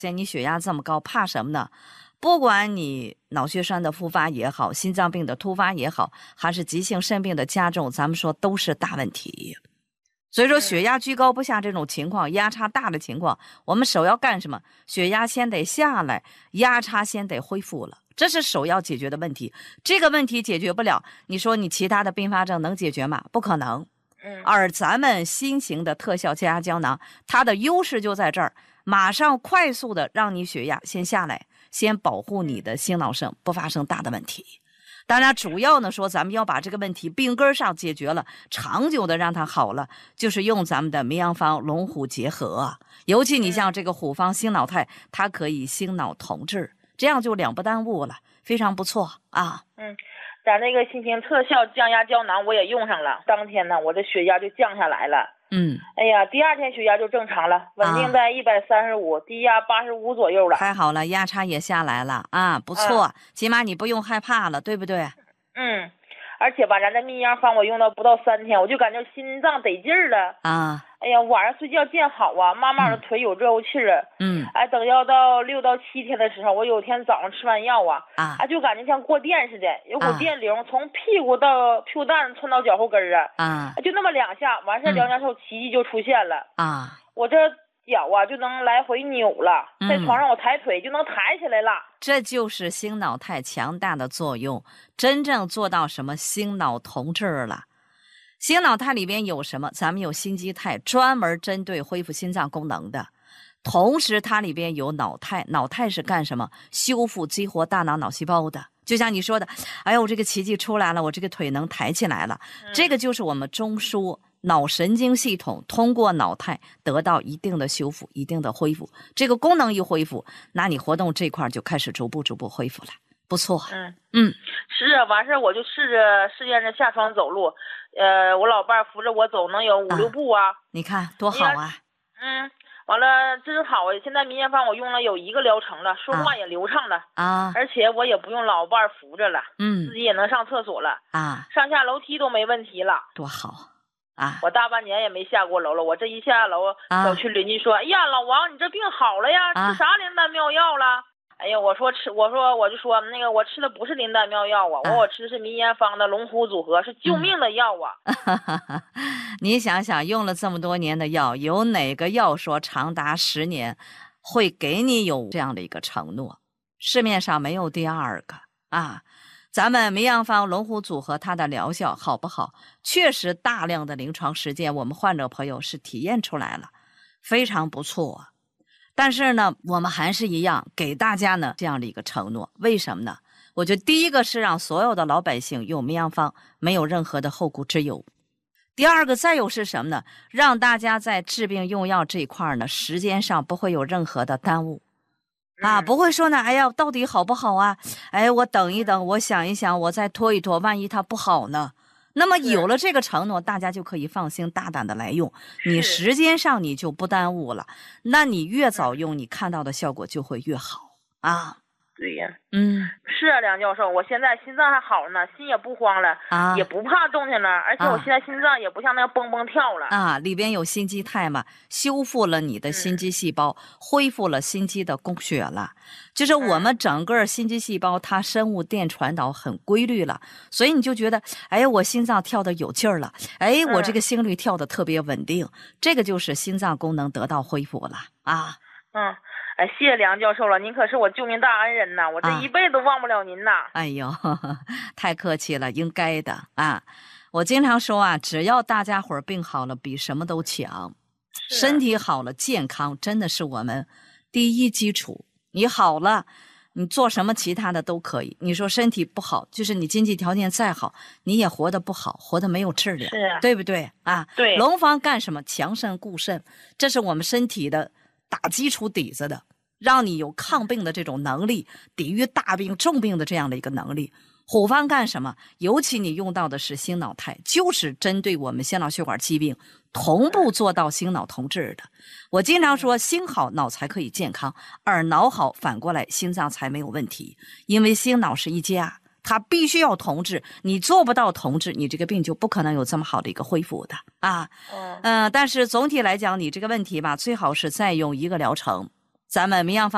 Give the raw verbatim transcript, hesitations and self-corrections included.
见你血压这么高，怕什么呢？不管你脑血栓的复发也好，心脏病的突发也好，还是急性肾病的加重，咱们说都是大问题。所以说血压居高不下这种情况，压差大的情况，我们首要干什么？血压先得下来，压差先得恢复了，这是首要解决的问题。这个问题解决不了，你说你其他的并发症能解决吗？不可能。而咱们新型的特效降压胶囊，它的优势就在这儿，马上快速的让你血压先下来，先保护你的心脑肾不发生大的问题。当然主要呢说咱们要把这个问题病根上解决了，长久的让它好了，就是用咱们的绵阳方龙虎结合。尤其你像这个虎方心脑肽，它可以心脑同治，这样就两不耽误了，非常不错啊。 嗯，咱那个新型特效降压胶囊我也用上了，当天呢我的血压就降下来了。 嗯， 哎呀，第二天血压就正常了，稳定在一百三十五，低压八十五左右了。 太好了，压差也下来了啊，不错，啊、起码你不用害怕了，对不对？ 嗯，而且吧，咱这泌阳方我用到不到三天，我就感觉心脏得劲儿了啊。 哎呀，晚上睡觉见好啊，慢慢的腿有热乎气儿。 嗯， 哎，等要到六到七天的时候，我有天早上吃完药啊， 啊， 哎，就感觉像过电似的，有股电流从屁股到屁股蛋子窜到脚后跟儿啊， 啊， 就那么两下，完事两下之后奇迹就出现了啊， 我这脚啊就能来回扭了，在床上我抬腿就能抬起来了。嗯、 这就是心脑肽强大的作用，真正做到什么心脑同治了。心脑肽里边有什么？咱们有心肌肽，专门针对恢复心脏功能的。同时它里边有脑肽，脑肽是干什么？修复激活大脑脑细胞的。就像你说的，哎呦，我这个奇迹出来了，我这个腿能抬起来了。嗯、这个就是我们中枢脑神经系统通过脑肽得到一定的修复，一定的恢复。这个功能一恢复，那你活动这块就开始逐步逐步恢复了。不错。 嗯嗯， 是啊，完事我就试着试验着下床走路，呃，我老伴儿扶着我走，能有五、啊、六步啊。 你看多好啊！ 嗯，完了真好啊！现在民间方我用了有一个疗程了，说话也流畅了啊， 而且我也不用老伴儿扶着了， 嗯， 自己也能上厕所了啊， 上下楼梯都没问题了， 多好啊！ 我大半年也没下过楼了，我这一下楼， 啊、 小区邻居说：“哎呀，老王，你这病好了呀， 啊、 吃啥灵丹妙药了？”哎呀，我说吃，我说我就说那个我吃的不是灵丹妙药啊，我我吃的是民间方的龙虎组合，是救命的药啊。 嗯、你想想，用了这么多年的药，有哪个药说长达十年会给你有这样的一个承诺？市面上没有第二个啊。咱们民阳方龙虎组合它的疗效好不好？确实大量的临床实践，我们患者朋友是体验出来了，非常不错。但是呢，我们还是一样给大家呢这样的一个承诺。为什么呢？我觉得第一个是让所有的老百姓用民阳方没有任何的后顾之忧。第二个再有是什么呢？让大家在治病用药这一块呢，时间上不会有任何的耽误啊，不会说呢，哎呀，到底好不好啊？哎，我等一等，我想一想，我再拖一拖，万一它不好呢？那么有了这个承诺，大家就可以放心大胆的来用，你时间上你就不耽误了，那你越早用，你看到的效果就会越好啊。 对呀， 嗯， 是啊，梁教授，我现在心脏还好了呢，心也不慌了啊， 也不怕动弹了，而且我现在心脏也不像那蹦蹦跳了啊。里边有心肌肽嘛，修复了你的心肌细胞，嗯、恢复了心肌的供血了。就是我们整个心肌细胞它生物电传导很规律了，所以你就觉得，哎，我心脏跳得有劲儿了，哎，我这个心率跳得特别稳定，嗯、这个就是心脏功能得到恢复了啊。 嗯。哎，谢谢梁教授了，您可是我救命大恩人呐，我这一辈子都忘不了您呐。 啊、哎呦呵呵，太客气了，应该的啊。我经常说啊，只要大家伙儿病好了，比什么都强。身体好了，健康真的是我们第一基础。你好了，你做什么其他的都可以。你说身体不好，就是你经济条件再好，你也活得不好，活得没有质量， 是对不对啊？ 对。 龙方干什么？强肾固肾，这是我们身体的打基础底子的，让你有抗病的这种能力，抵御大病重病的这样的一个能力。虎方干什么？尤其你用到的是心脑肽，就是针对我们心脑血管疾病同步做到心脑同治的。我经常说，心好脑才可以健康，而脑好反过来心脏才没有问题，因为心脑是一家，它必须要同治，你做不到同治，你这个病就不可能有这么好的一个恢复的啊。嗯、呃，但是总体来讲，你这个问题吧，最好是再用一个疗程，咱们民阳方